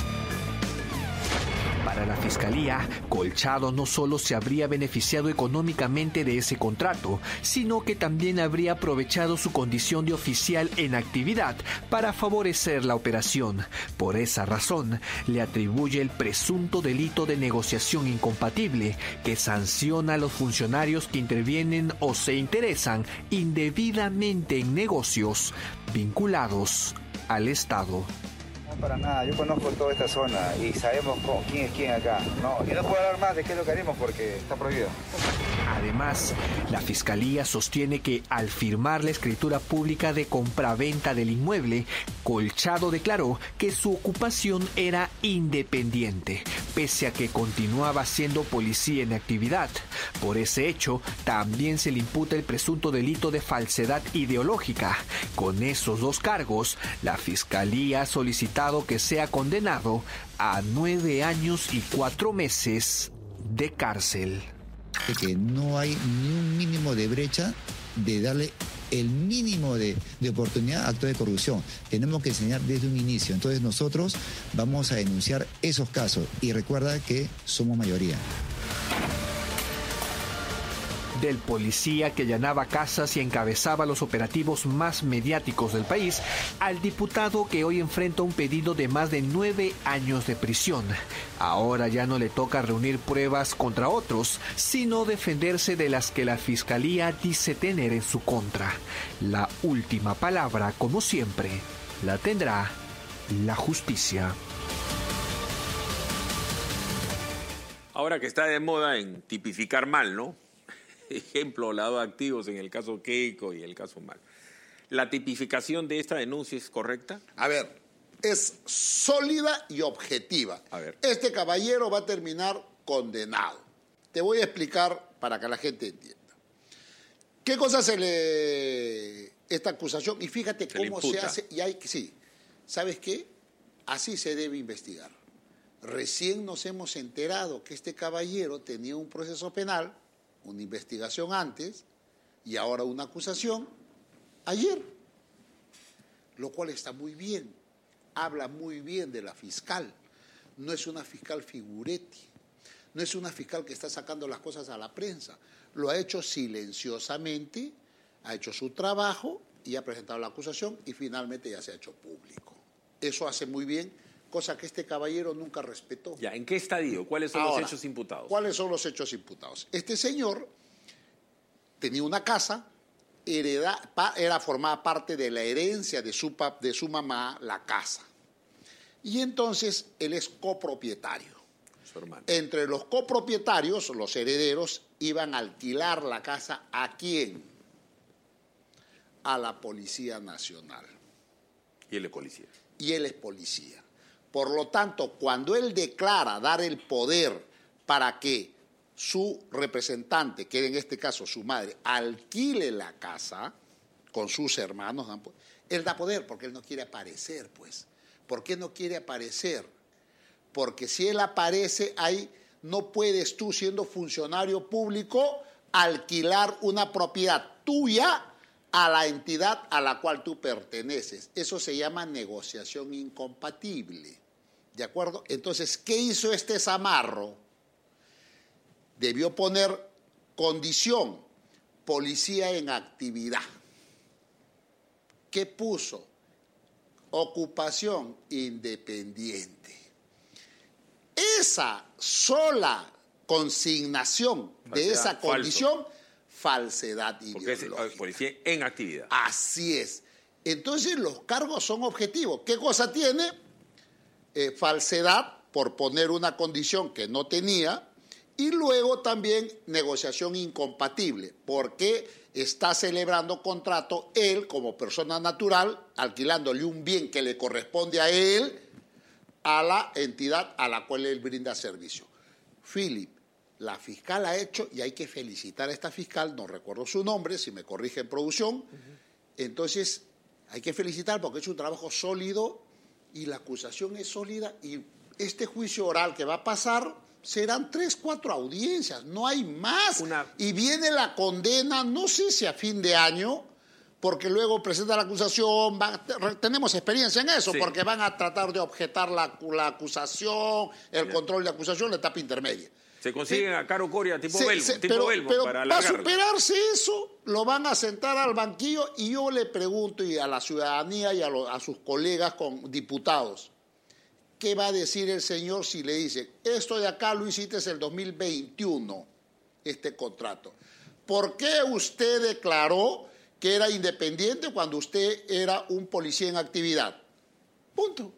S7: Para la Fiscalía, Colchado no solo se habría beneficiado económicamente de ese contrato, sino que también habría aprovechado su condición de oficial en actividad para favorecer la operación. Por esa razón, le atribuye el presunto delito de negociación incompatible, que sanciona a los funcionarios que intervienen o se interesan indebidamente en negocios vinculados al Estado.
S9: Para nada, yo conozco toda esta zona y sabemos cómo, quién es quién acá, ¿no? Y no puedo hablar más de qué es lo que haremos porque está prohibido.
S7: Además, la Fiscalía sostiene que al firmar la escritura pública de compraventa del inmueble, Colchado declaró que su ocupación era independiente, pese a que continuaba siendo policía en actividad. Por ese hecho, también se le imputa el presunto delito de falsedad ideológica. Con esos dos cargos, la Fiscalía ha solicitado que sea condenado a nueve años y cuatro meses de cárcel.
S8: Que no hay ni un mínimo de brecha de darle el mínimo de, de oportunidad a actos de corrupción. Tenemos que enseñar desde un inicio. Entonces nosotros vamos a denunciar esos casos y recuerda que somos mayoría.
S7: Del policía que allanaba casas y encabezaba los operativos más mediáticos del país, al diputado que hoy enfrenta un pedido de más de nueve años de prisión. Ahora ya no le toca reunir pruebas contra otros, sino defenderse de las que la Fiscalía dice tener en su contra. La última palabra, como siempre, la tendrá la justicia.
S1: Ahora que está de moda en tipificar mal, ¿no? Ejemplo, lavado de activos en el caso Keiko y el caso Mal. ¿La tipificación de esta denuncia es correcta?
S6: A ver, es sólida y objetiva.
S1: A ver.
S6: Este caballero va a terminar condenado. Te voy a explicar para que la gente entienda. ¿Qué cosa se le... esta acusación? Y fíjate
S1: se
S6: cómo se hace. Y hay, sí, ¿sabes qué? Así se debe investigar. Recién nos hemos enterado que este caballero tenía un proceso penal, una investigación antes y ahora una acusación ayer, lo cual está muy bien, habla muy bien de la fiscal. No es una fiscal figuretti, no es una fiscal que está sacando las cosas a la prensa, lo ha hecho silenciosamente, ha hecho su trabajo y ha presentado la acusación y finalmente ya se ha hecho público. Eso hace muy bien, cosa que este caballero nunca respetó.
S1: Ya, ¿en qué estadio? ¿Cuáles son
S6: Ahora,
S1: los hechos imputados?
S6: ¿Cuáles son los hechos imputados? Este señor tenía una casa, hereda, pa, era formada parte de la herencia de su, pap, de su mamá, la casa. Y entonces él es copropietario.
S1: Su hermano.
S6: Entre los copropietarios, los herederos, iban a alquilar la casa ¿a quién? A la Policía Nacional.
S1: Y él es policía.
S6: Y él es policía. Por lo tanto, cuando él declara dar el poder para que su representante, que en este caso su madre, alquile la casa con sus hermanos, él da poder porque él no quiere aparecer, pues. ¿Por qué no quiere aparecer? Porque si él aparece ahí, no puedes tú, siendo funcionario público, alquilar una propiedad tuya a la entidad a la cual tú perteneces. Eso se llama negociación incompatible. ¿De acuerdo? Entonces, ¿qué hizo este zamarro? Debió poner condición, policía en actividad. ¿Qué puso? Ocupación independiente. Esa sola consignación de
S1: Falsedad,
S6: esa condición,
S1: falso.
S6: falsedad
S1: Porque es
S6: ideológica.
S1: eh, policía en actividad.
S6: Así es. Entonces los cargos son objetivos. ¿Qué cosa tiene? Eh, falsedad por poner una condición que no tenía, y luego también negociación incompatible, porque está celebrando contrato él como persona natural, alquilándole un bien que le corresponde a él, a la entidad a la cual él brinda servicio. Philip, la fiscal ha hecho, y hay que felicitar a esta fiscal, no recuerdo su nombre, si me corrige en producción, uh-huh. Entonces hay que felicitar porque ha hecho un trabajo sólido y la acusación es sólida, y este juicio oral que va a pasar serán tres, cuatro audiencias, no hay más. Una... Y viene la condena, no sé si a fin de año, porque luego presenta la acusación, van, tenemos experiencia en eso, sí. Porque van a tratar de objetar la, la acusación, el Bien. Control de acusación, la etapa intermedia.
S1: Se consiguen sí. a Caro Coria tipo
S6: se,
S1: Belmo,
S6: se,
S1: tipo
S6: pero,
S1: Belmo
S6: pero
S1: para
S6: va a
S1: alargarlo.
S6: superarse eso, lo van a sentar al banquillo, y yo le pregunto y a la ciudadanía y a, lo, a sus colegas con diputados, ¿qué va a decir el señor si le dice, esto de acá lo hiciste en el dos mil veintiuno, este contrato? ¿Por qué usted declaró que era independiente cuando usted era un policía en actividad? Punto.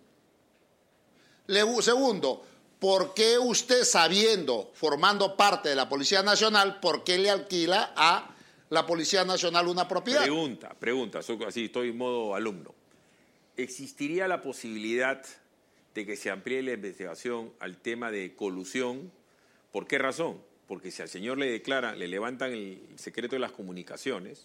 S6: Le, segundo, ¿por qué usted, sabiendo, formando parte de la Policía Nacional, por qué le alquila a la Policía Nacional una propiedad?
S1: Pregunta, pregunta, así estoy en modo alumno. ¿Existiría la posibilidad de que se amplíe la investigación al tema de colusión? ¿Por qué razón? Porque si al señor le declaran, le levantan el secreto de las comunicaciones,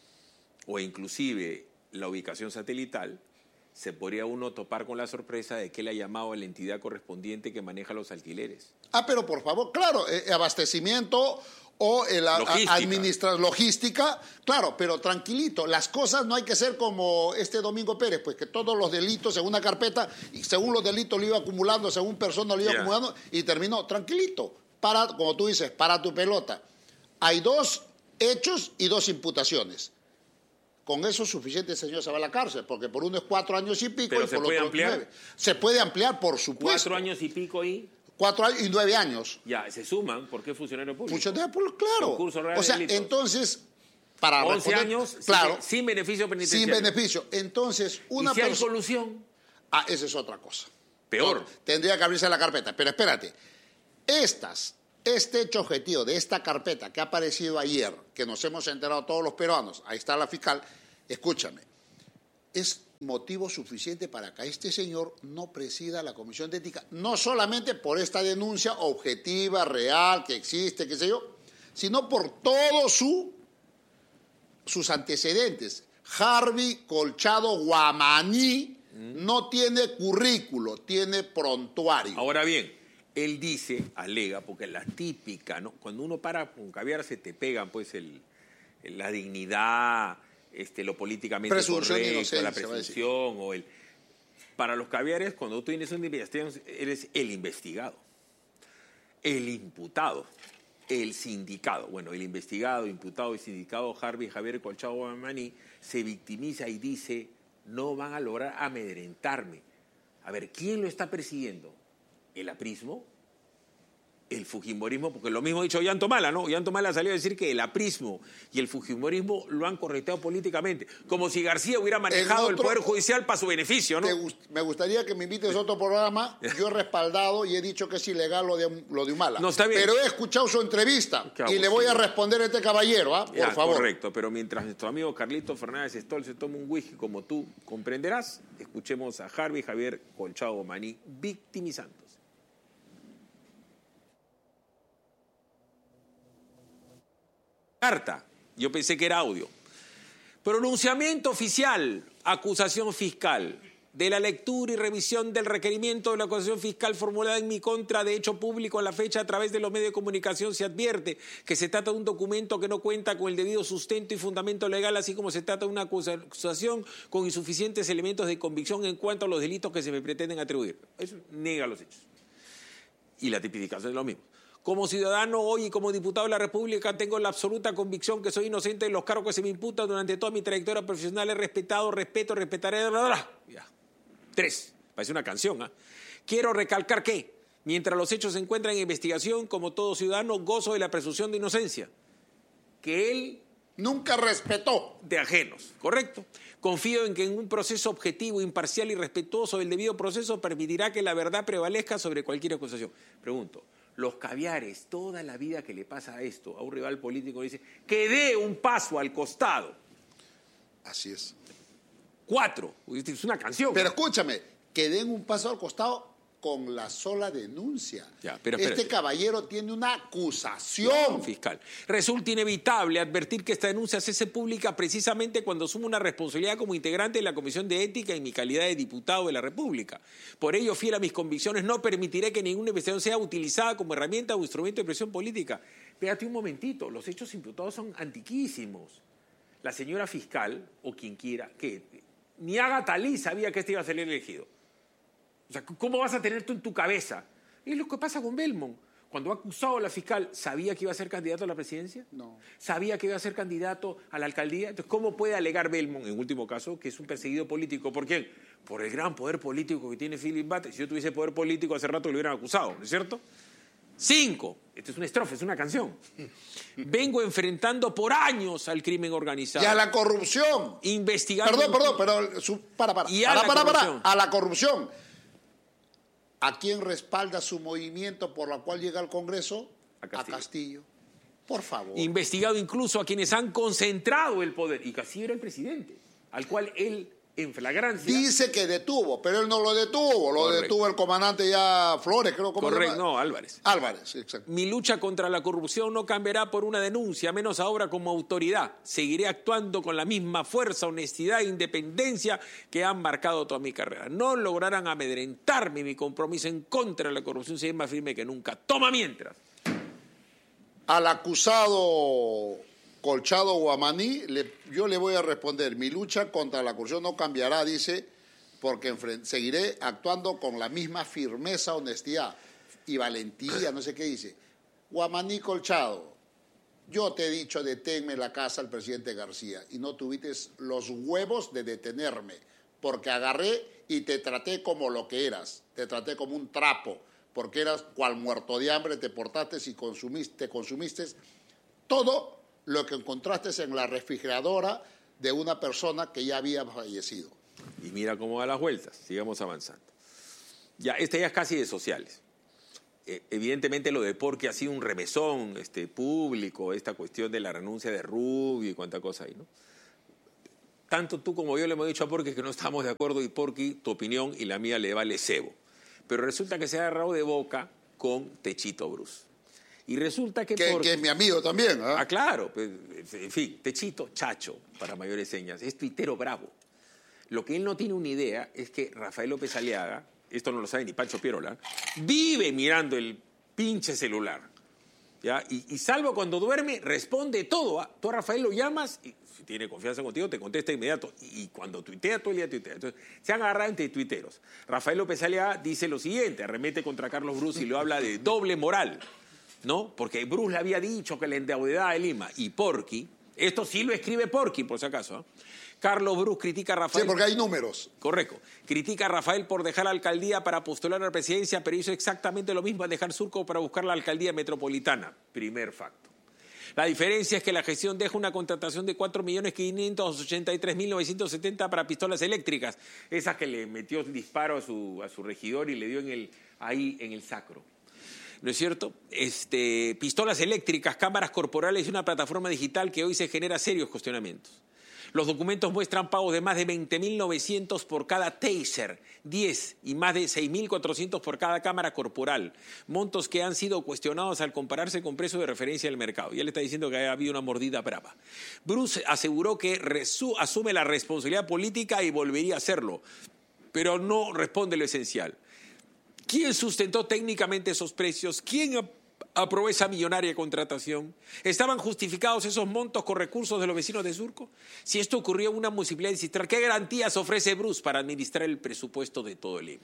S1: o inclusive la ubicación satelital, se podría uno topar con la sorpresa de que él ha llamado a la entidad correspondiente que maneja los alquileres. Ah,
S6: pero por favor, claro, eh, abastecimiento o el logística. Administra logística, claro, pero tranquilito, las cosas no hay que ser como este Domingo Pérez, pues que todos los delitos en una carpeta, y según los delitos lo iba acumulando, según persona lo iba yeah. acumulando, y terminó, tranquilito, para, como tú dices, para tu pelota. Hay dos hechos y dos imputaciones. Con eso es suficiente, el señor se va a la cárcel, porque por uno es cuatro años y pico,
S1: pero
S6: y
S1: se
S6: por
S1: puede
S6: otro
S1: ampliar.
S6: nueve. Se puede ampliar, por supuesto.
S1: Cuatro años y pico y...
S6: Cuatro años y nueve años.
S1: Ya, se suman, ¿por qué funcionario público?
S6: Funcionario público, claro.
S1: Real
S6: o sea,
S1: de
S6: entonces, para
S1: once
S6: responder,
S1: años
S6: claro,
S1: sin, sin beneficio penitenciario.
S6: Sin beneficio. Entonces, una
S1: ¿Y si hay
S6: persona...
S1: solución?
S6: Ah, esa es otra cosa.
S1: Peor.
S6: No, tendría que abrirse la carpeta. Pero espérate, estas, este hecho objetivo de esta carpeta que ha aparecido ayer, que nos hemos enterado todos los peruanos, ahí está la fiscal, escúchame, es motivo suficiente para que este señor no presida la Comisión de Ética, no solamente por esta denuncia objetiva, real, que existe, qué sé yo, sino por todos su, sus antecedentes. Harvey Colchado Guamaní mm. no tiene currículo, tiene prontuario.
S1: Ahora bien, él dice, alega, porque la típica, ¿no? Cuando uno para con caviar se te pegan, pues, el, la dignidad... Este, lo políticamente
S6: presunción
S1: correcto, la presunción o el... Para los caviares, cuando tú tienes una investigación, eres el investigado, el imputado, el sindicado. Bueno, el investigado, imputado y sindicado Harvey Javier Colchado Guamaní se victimiza y dice, no van a lograr amedrentarme. A ver, ¿quién lo está persiguiendo? ¿El aprismo? El fujimorismo, porque lo mismo ha dicho Ollantumala, ¿no? Ollantumala salió a decir que el aprismo y el fujimorismo lo han correctado políticamente, como si García hubiera manejado el, otro, el Poder Judicial para su beneficio, ¿no?
S6: Gust, me gustaría que me invites a otro programa. Yo he respaldado y he dicho que es ilegal lo de, lo de Humala.
S1: No, está bien.
S6: Pero he escuchado su entrevista claro, y le voy sí. a responder a este caballero, ¿ah? Por
S1: ya,
S6: favor.
S1: Correcto, pero mientras nuestro amigo Carlito Fernández Stoll se toma un whisky, como tú comprenderás, escuchemos a Harvey Javier Colchado Guamaní victimizando. Carta, yo pensé que era audio. Pronunciamiento oficial, acusación fiscal.
S10: de la lectura y revisión del requerimiento de la acusación fiscal formulada en mi contra de hecho público a la fecha a través de los medios de comunicación, se advierte que se trata de un documento que no cuenta con el debido sustento y fundamento legal, así como se trata de una acusación con insuficientes elementos de convicción en cuanto a los delitos que se me pretenden atribuir. Eso niega los hechos. Y la tipificación es lo mismo. Como ciudadano hoy y como diputado de la República tengo la absoluta convicción que soy inocente de los cargos que se me imputan. Durante toda mi trayectoria profesional he respetado, respeto, respetaré... Ya. Tres. Parece una canción, ¿ah? ¿eh? Quiero recalcar que, mientras los hechos se encuentran en investigación, como todo ciudadano, gozo de la presunción de inocencia. Que él...
S6: Nunca respetó.
S10: De ajenos, ¿correcto? Confío en que en un proceso objetivo, imparcial y respetuoso del debido proceso permitirá que la verdad prevalezca sobre cualquier acusación. Pregunto, los caviares, toda la vida que le pasa a esto, a un rival político, dice que dé un paso al costado.
S6: Así es.
S10: Cuatro, es una canción.
S6: Pero escúchame, que den un paso al costado con la sola denuncia.
S10: Ya, pero
S6: este caballero tiene una acusación
S10: fiscal. Resulta inevitable advertir que esta denuncia se hace pública precisamente cuando asumo una responsabilidad como integrante de la Comisión de Ética en mi calidad de diputado de la República. Por ello, fiel a mis convicciones, no permitiré que ninguna investigación sea utilizada como herramienta o instrumento de presión política. Espérate un momentito, los hechos imputados son antiquísimos. La señora fiscal, o quien quiera, que ni Agatha Lee sabía que este iba a ser elegido. O sea, ¿cómo vas a tener tú en tu cabeza? Es lo que pasa con Belmont. Cuando ha acusado a la fiscal, ¿sabía que iba a ser candidato a la presidencia?
S6: No.
S10: ¿Sabía que iba a ser candidato a la alcaldía? Entonces, ¿cómo puede alegar Belmont, en último caso, que es un perseguido político? ¿Por quién? Por el gran poder político que tiene Philip Bates. Si yo tuviese poder político, hace rato lo hubieran acusado, ¿no es cierto? Cinco. Esto es una estrofa, es una canción. Vengo enfrentando por años al crimen organizado.
S6: Y a la corrupción.
S10: Investigando...
S6: Perdón, perdón, pero... Su, para, para.
S10: Y a
S6: para,
S10: la
S6: para,
S10: corrupción.
S6: para. A la corrupción. ¿A quién respalda su movimiento por la cual llega al Congreso?
S10: A Castillo.
S6: A Castillo. Por favor.
S10: Investigado incluso a quienes han concentrado el poder. Y Castillo era el presidente, al cual él, en flagrancia...
S6: Dice que detuvo, pero él no lo detuvo. Lo
S10: Correcto.
S6: detuvo el comandante ya Flores, creo. ¿Cómo se
S10: Correcto,
S6: llama?
S10: no, Álvarez.
S6: Álvarez, exacto.
S10: Mi lucha contra la corrupción no cambiará por una denuncia, menos ahora como autoridad. Seguiré actuando con la misma fuerza, honestidad e independencia que han marcado toda mi carrera. No lograrán amedrentarme. Mi compromiso en contra de la corrupción será más firme que nunca. Toma mientras.
S6: Al acusado Colchado Guamaní, le, yo le voy a responder, mi lucha contra la corrupción no cambiará, dice, porque seguiré actuando con la misma firmeza, honestidad y valentía, no sé qué dice. Guamaní Colchado, yo te he dicho deténme en la casa al presidente García y no tuviste los huevos de detenerme, porque agarré y te traté como lo que eras, te traté como un trapo, porque eras cual muerto de hambre, te portaste y consumiste, consumiste todo lo que encontraste en la refrigeradora de una persona que ya había fallecido.
S10: Y mira cómo va las vueltas, sigamos avanzando. Ya, este ya es casi de sociales. Eh, evidentemente lo de Porky ha sido un remesón este, público, esta cuestión de la renuncia de Rubio y cuánta cosa hay, ¿no? Tanto tú como yo le hemos dicho a Porky que no estamos de acuerdo y Porky, tu opinión y la mía le vale cebo. Pero resulta que se ha agarrado de boca con Techito Bruce. Y resulta que...
S6: Que,
S10: Porky,
S6: que es mi amigo también. ¿eh?
S10: Ah, claro. Pues, en fin, Techito, chacho, para mayores señas, es tuitero bravo. Lo que él no tiene una idea es que Rafael López Aliaga, esto no lo sabe ni Pancho Pierola, vive mirando el pinche celular. ¿Ya? Y, y salvo cuando duerme, responde todo. ¿eh? Tú a Rafael lo llamas y si tiene confianza contigo, te contesta inmediato. Y, y cuando tuitea, todo el día tuitea. Entonces, se han agarrado entre tuiteros. Rafael López Aliaga dice lo siguiente, arremete contra Carlos Bruce y lo habla de doble moral, ¿no? Porque Bruce le había dicho que la endeudaba de Lima. Y Porky, esto sí lo escribe Porky, por si acaso, ¿eh? Carlos Bruce critica a Rafael...
S6: Sí, porque hay números.
S10: Correcto. Critica a Rafael por dejar la alcaldía para postular a la presidencia, pero hizo exactamente lo mismo al dejar Surco para buscar la alcaldía metropolitana. Primer facto. La diferencia es que la gestión deja una contratación de cuatro millones quinientos ochenta y tres mil novecientos setenta para pistolas eléctricas, esas que le metió el disparo a su, a su regidor y le dio en el, ahí en el sacro. ¿No es cierto? Este, pistolas eléctricas, cámaras corporales y una plataforma digital que hoy se genera serios cuestionamientos. Los documentos muestran pagos de más de veinte mil novecientos por cada taser, diez y más de seis mil cuatrocientos por cada cámara corporal, montos que han sido cuestionados al compararse con precios de referencia del mercado. Y él está diciendo que ha habido una mordida brava. Bruce aseguró que resu- asume la responsabilidad política y volvería a hacerlo. pero no responde lo esencial. ¿Quién sustentó técnicamente esos precios? ¿Quién ap- aprobó esa millonaria contratación? ¿Estaban justificados esos montos con recursos de los vecinos de Surco? Si esto ocurrió en una municipalidad distrital, ¿qué garantías ofrece Bruce para administrar el presupuesto de todo Lima?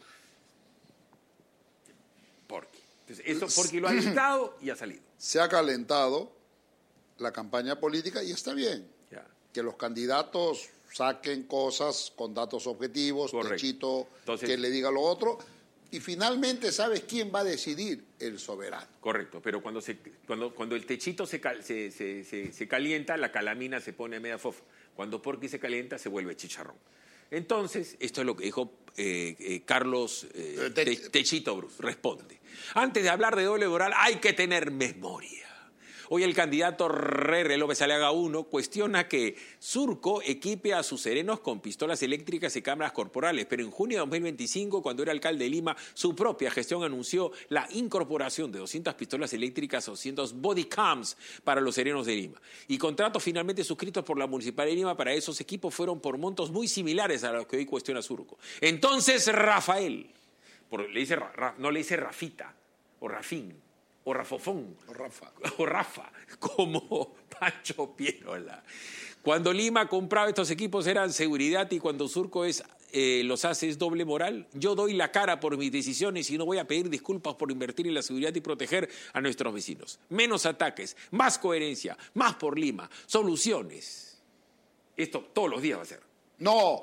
S10: Porqui. Entonces, eso Porqui lo ha dictado y ha salido.
S6: Se ha calentado la campaña política y está bien.
S10: Ya.
S6: Que los candidatos saquen cosas con datos objetivos,
S10: Correcto.
S6: Techito
S10: Entonces,
S6: que le diga lo otro, y finalmente sabes quién va a decidir, el soberano.
S10: Correcto, pero cuando, se, cuando, cuando el techito se, cal, se, se, se, se calienta, la calamina se pone media fofa. Cuando Porqui se calienta, se vuelve chicharrón. Entonces, esto es lo que dijo eh, eh, Carlos eh, Te, Techito Bruce, responde. Antes de hablar de doble moral, hay que tener memoria. Hoy el candidato Rere López Aliaga uno cuestiona que Surco equipe a sus serenos con pistolas eléctricas y cámaras corporales, pero en junio de dos mil veinticinco, cuando era alcalde de Lima, su propia gestión anunció la incorporación de doscientas pistolas eléctricas o doscientos body cams para los serenos de Lima. Y contratos finalmente suscritos por la Municipalidad de Lima para esos equipos fueron por montos muy similares a los que hoy cuestiona Surco. Entonces Rafael, por, le dice, Ra, no le dice Rafita o Rafín, o Rafofón,
S6: o Rafa,
S10: o Rafa, como Pancho Pierola. Cuando Lima compraba estos equipos eran seguridad y cuando Surco es, eh, los hace es doble moral. Yo doy la cara por mis decisiones y no voy a pedir disculpas por invertir en la seguridad y proteger a nuestros vecinos. Menos ataques, más coherencia, más por Lima, soluciones. Esto todos los días va a ser.
S6: No,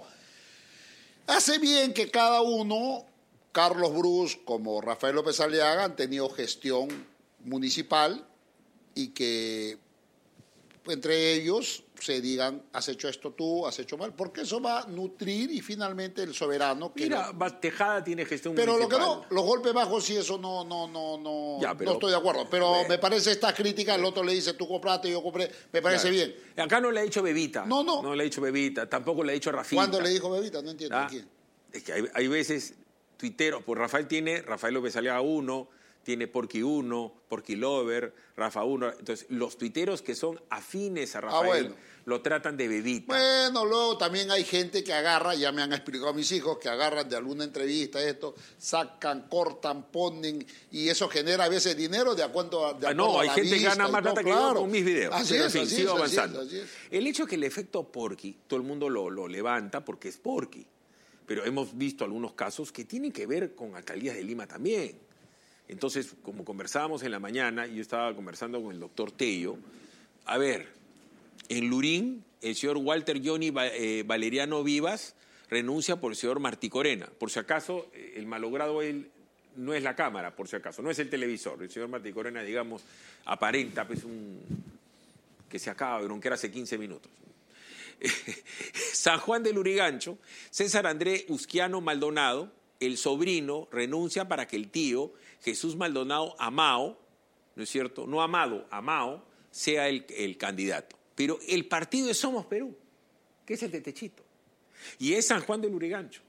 S6: hace bien que cada uno... Carlos Bruce como Rafael López Aliaga han tenido gestión municipal y que entre ellos se digan, has hecho esto tú, has hecho mal, porque eso va a nutrir y finalmente el soberano... Que
S10: Mira,
S6: no,
S10: Tejada tiene gestión
S6: pero
S10: municipal.
S6: Pero lo que no, los golpes bajos y eso no, no, no, no,
S10: ya, pero,
S6: no estoy de acuerdo. Pero eh, me parece esta crítica, el otro le dice, tú compraste, yo compré, me parece
S10: claro.
S6: bien.
S10: Acá no le ha dicho Bebita.
S6: No, no.
S10: No le ha dicho Bebita, tampoco le ha dicho Rafita.
S6: ¿Cuándo le dijo Bebita? No entiendo.
S10: ¿Ah?
S6: ¿A quién?
S10: Es que hay, hay veces... tuiteros, pues Rafael tiene, Rafael López Aliaga uno, tiene Porqui uno, Porqui Lover, Rafa uno. Entonces, los tuiteros que son afines a Rafael
S6: ah, bueno.
S10: lo tratan de Bebita.
S6: Bueno, luego también hay gente que agarra, ya me han explicado mis hijos, que agarran de alguna entrevista esto, sacan, cortan, ponen, y eso genera a veces dinero de acuerdo a, de
S10: ah, No,
S6: a
S10: hay
S6: la
S10: gente que
S6: vista
S10: gana más
S6: no,
S10: plata que
S6: claro.
S10: yo con mis videos.
S6: Así
S10: Pero
S6: es,
S10: en fin,
S6: así
S10: sigo
S6: es,
S10: avanzando.
S6: así es, así es.
S10: El hecho que el efecto Porqui, todo el mundo lo, lo levanta porque es Porqui. Pero hemos visto algunos casos que tienen que ver con alcaldías de Lima también. Entonces, como conversábamos en la mañana, yo estaba conversando con el doctor Tello, a ver, en Lurín, el señor Walter Johnny eh, Valeriano Vivas renuncia por el señor Martí Corena. Por si acaso, el malogrado él no es la cámara, por si acaso, no es el televisor. El señor Martí Corena, digamos, aparenta pues un que se acaba, pero aunque era hace quince minutos. San Juan del Lurigancho, César André Usquiano Maldonado, el sobrino, renuncia para que el tío, Jesús Maldonado Amao, ¿no es cierto? No Amado, Amao, sea el, el candidato. Pero el partido es Somos Perú, que es el de Techito. Y es San Juan del Lurigancho.